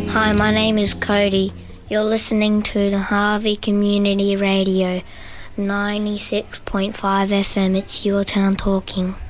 Hi, my name is Cody. You're listening to the Harvey Community Radio 96.5 FM. It's your town talking.